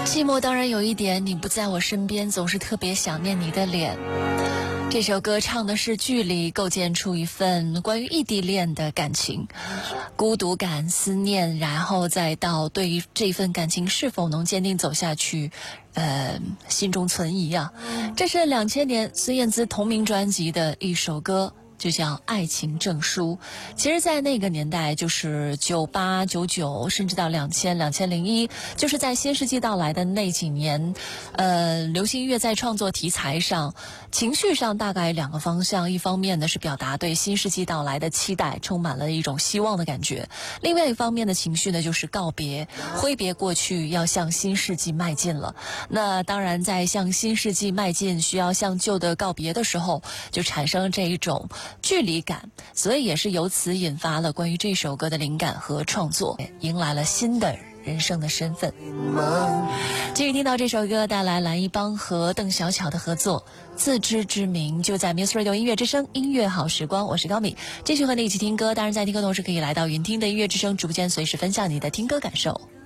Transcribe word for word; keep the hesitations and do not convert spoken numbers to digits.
寂寞当然有一点，你不在我身边，总是特别想念你的脸。这首歌唱的是距离构建出一份关于异地恋的感情，孤独感、思念，然后再到对于这份感情是否能坚定走下去，呃，心中存疑啊。这是两千年孙燕姿同名专辑的一首歌，就叫《爱情证书》。其实在那个年代，就是九八九九甚至到两千两千零一，就是在新世纪到来的那几年，呃，流行音乐在创作题材上情绪上大概两个方向，一方面呢是表达对新世纪到来的期待，充满了一种希望的感觉，另外一方面的情绪呢就是告别，挥别过去，要向新世纪迈进了。那当然在向新世纪迈进需要向旧的告别的时候，就产生这一种距离感，所以也是由此引发了关于这首歌的灵感和创作，迎来了新的人生的身份。继续听到这首歌，带来蓝一邦和邓小巧的合作，自知之明，就在 Muse Radio 音乐之声音乐好时光，我是高敏，继续和你一起听歌。当然在听歌同时可以来到云听的音乐之声直播间，随时分享你的听歌感受。